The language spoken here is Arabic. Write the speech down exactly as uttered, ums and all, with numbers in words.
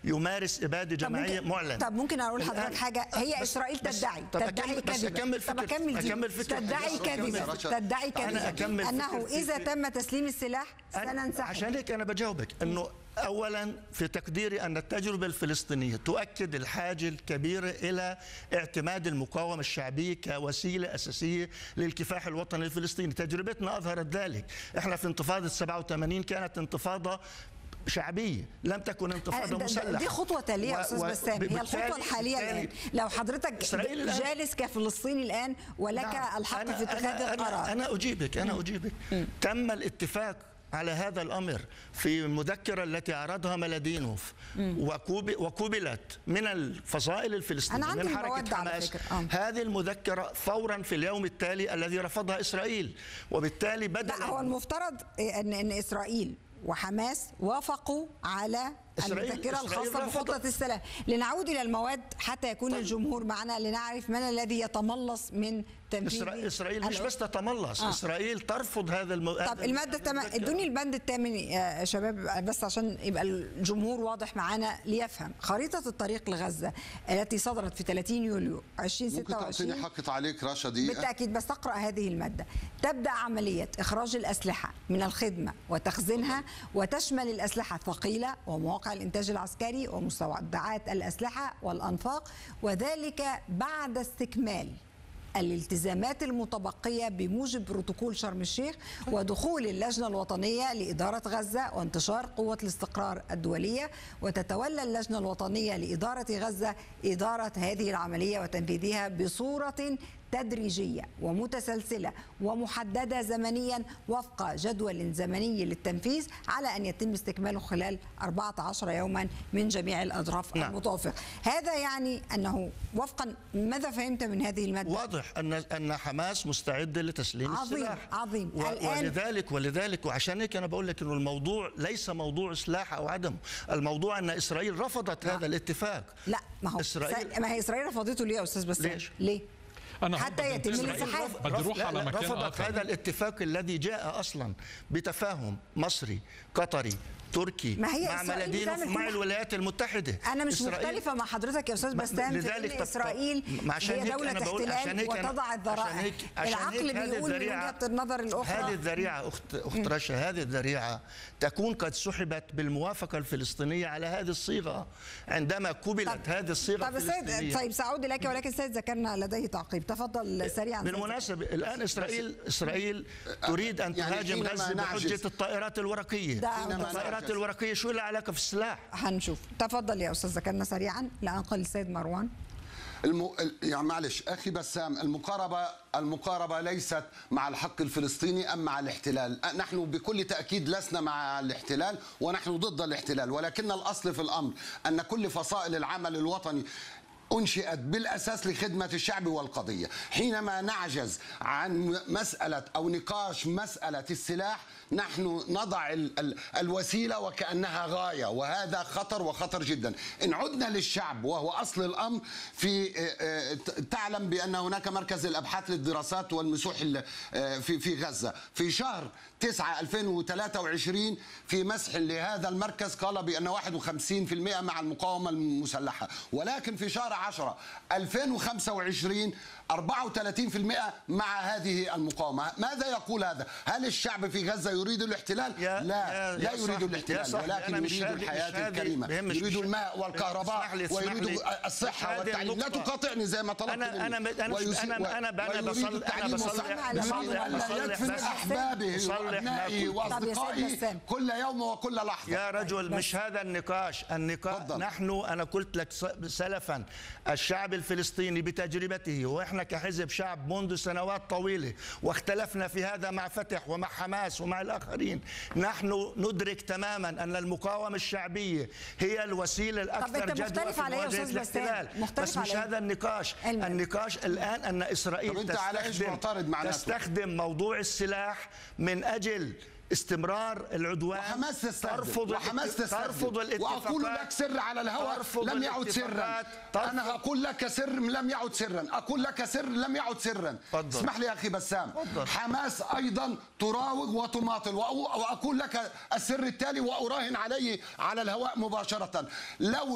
يمارس اباده جماعيه معلن. طب ممكن اقول لحضرتك حاجه؟ هي اسرائيل تدعي تدعي كذبا. طب اكمل اكمل تدعي كذبا تدعي كذبا انه اذا تم تسليم السلاح سننسحب. عشان هيك انا بجاوبك انه اولا في تقديري ان التجربه الفلسطينيه تؤكد الحاجه الكبيره الى اعتماد المقاومه الشعبيه كوسيله اساسيه للكفاح الوطني الفلسطيني. تجربتنا اظهرت ذلك. احنا في انتفاضه سبعة وثمانين كانت انتفاضه شعبية، لم تكن انتفاضة مسلحة. دي خطوة تالية يا أستاذ بسام. هي الخطوة الحالية الآن. لو حضرتك جالس كفلسطيني الآن ولك نعم. الحق أنا في اتخاذ أنا القرار. أنا, أنا أجيبك أنا أجيبك م. تم الاتفاق على هذا الأمر في المذكرة التي عرضها ملادينوف وقبلت من الفصائل الفلسطينية من حركة حماس. هذه المذكرة فورا في اليوم التالي الذي رفضها إسرائيل، وبالتالي بدأ لا هو المفترض أن أن إسرائيل وحماس وافقوا على المذكرة الخاصة بخطة السلام. لنعود إلى المواد حتى يكون طيب. الجمهور معنا لنعرف من الذي يتملص من تنفيذ إسرائيل. مش بس تتملص، آه. إسرائيل ترفض هذا المو... طب المادة الثامنة، ادوني البند الثامن يا شباب بس عشان يبقى الجمهور واضح معانا ليفهم. خريطة الطريق لغزة التي صدرت في ثلاثين يوليو ألفين وستة وعشرين. ممكن تعطيني حق تعليق رشا دقيقة؟ بالتأكيد، بس أقرأ هذه المادة. تبدأ عملية إخراج الأسلحة من الخدمة وتخزينها، وتشمل الأسلحة الثقيلة ومواقع الإنتاج العسكري ومستودعات الأسلحة والأنفاق، وذلك بعد استكمال الالتزامات المتبقية بموجب بروتوكول شرم الشيخ ودخول اللجنة الوطنية لإدارة غزة وانتشار قوة الاستقرار الدولية. وتتولى اللجنة الوطنية لإدارة غزة إدارة هذه العملية وتنفيذها بصورة تدريجية ومتسلسلة ومحددة زمنيا وفق جدول زمني للتنفيذ، على أن يتم استكماله خلال أربعة عشر يوما من جميع الأطراف نعم. المتوافق. هذا يعني أنه وفقا ماذا فهمت من هذه المادة؟ واضح أن أن حماس مستعدة لتسليم عظيم السلاح. عظيم و... ولذلك ولذلك وعشان هيك أنا بقول لك إنه الموضوع ليس موضوع سلاح أو عدم، الموضوع أن إسرائيل رفضت لا. هذا الاتفاق. لا ما هو إسرائيل ما هي إسرائيل رفضته ليه يا أستاذ بسام؟ ليش؟ ليه؟ أنا حتى يتم الانسحاب. بدي اروح على مكان رفضت آخر. هذا الاتفاق الذي جاء اصلا بتفاهم مصري قطري تركي مع ملادينوف مع الولايات المتحدة. أنا مش مختلفة مع حضرتك يا أستاذ بسام في أن إسرائيل هي دولة احتلال وتضع الذرائع. العقل بيقول من وجهة النظر الأخرى. هذه الذريعة أخت أخت رشا، هذه الذريعة تكون قد سحبت بالموافقة الفلسطينية على هذه الصيغة عندما قبلت هذه الصيغة طب الفلسطينية. طيب سأعود إليك، ولكن السيد ذكرنا لديه تعقيب. تفضل سريعا. بالمناسبة الآن إسرائيل إسرائيل تريد أن تهاجم غزة بحجة الطائرات الورقية. الطائرات الورقية شو لها علاقة في السلاح؟ هنشوف. تفضل يا أستاذ ذكرنا سريعا لأنقل السيد مروان. الم... يعني معلش أخي بسام، المقاربة المقاربة ليست مع الحق الفلسطيني أم مع الاحتلال. نحن بكل تأكيد لسنا مع الاحتلال ونحن ضد الاحتلال، ولكن الأصل في الأمر أن كل فصائل العمل الوطني أنشئت بالأساس لخدمة الشعب والقضية. حينما نعجز عن مسألة أو نقاش مسألة السلاح نحن نضع ال ال الوسيلة وكأنها غاية، وهذا خطر وخطر جدا. إن عدنا للشعب وهو أصل الأمر، في تعلم بأن هناك مركز الأبحاث للدراسات والمسوح في في غزة في شهر تسعة ألفين وثلاثة وعشرين في مسح لهذا المركز قال بأن واحد وخمسين بالمئة مع المقاومة المسلحة، ولكن في شهر عشرة ألفين وخمسة وعشرين أربعة وثلاثين بالمئة مع هذه المقاومة. ماذا يقول هذا؟ هل الشعب في غزة يريد الاحتلال؟ يا لا يا لا يريد الاحتلال، ولكن يريد الحياة الكريمة، يريد الماء والكهرباء ويريد الصحة والتعليم. لا تقاطعني زي ما طلبت أنا أنا أنا أنا أنا أنا بصلي أنا بصلي يدفن أحبابه وأبنائه وأصدقائه كل يوم وكل لحظة. يا رجل مش هذا النقاش، النقاش نحن أنا قلت لك سلفا الشعب الفلسطيني بتجربته، وإحنا كحزب شعب منذ سنوات طويلة واختلفنا في هذا مع فتح ومع حماس ومع الآخرين، نحن ندرك تماما أن المقاومة الشعبية هي الوسيلة الأكثر جدوى في مواجهة الاحتلال. بس مش هذا النقاش. النقاش الآن أن إسرائيل تستخدم, تستخدم موضوع السلاح من أجل استمرار العدوان. وحماس تستخدم ترفض وحماس ترفض الاتفاقات. وأقول لك سر على الهواء لم يعد سرا. أنا أقول لك سر لم يعد سرا، أقول لك سر لم يعد سرا. فضل. اسمح لي يا أخي بسام. فضل. حماس أيضا تراوغ وتماطل، وأقول لك السر التالي وأراهن عليه على الهواء مباشرة. لو